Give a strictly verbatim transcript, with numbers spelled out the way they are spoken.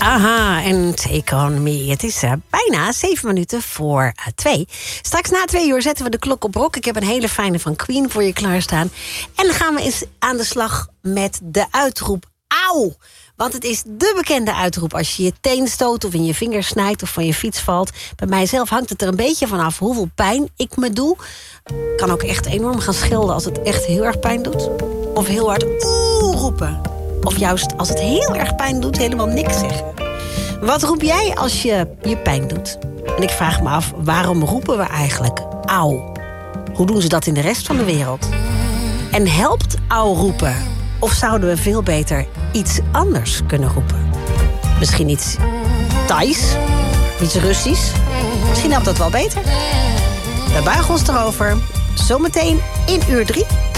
Aha, en Take On Me. Het is uh, bijna zeven minuten voor uh, twee. Straks na twee uur zetten we de klok op rok. Ik heb een hele fijne van Queen voor je klaarstaan. En dan gaan we eens aan de slag met de uitroep auw. Want het is de bekende uitroep als je je teen stoot of in je vinger snijdt of van je fiets valt. Bij mijzelf hangt het er een beetje vanaf hoeveel pijn ik me doe. Kan ook echt enorm gaan schelden als het echt heel erg pijn doet. Of heel hard oeh roepen. Of juist als het heel erg pijn doet, helemaal niks zeggen. Wat roep jij als je je pijn doet? En ik vraag me af, waarom roepen we eigenlijk auw? Hoe doen ze dat in de rest van de wereld? En helpt auw roepen? Of zouden we veel beter iets anders kunnen roepen? Misschien iets Thais? Iets Russisch? Misschien helpt dat wel beter. We buigen ons erover. Zometeen in uur drie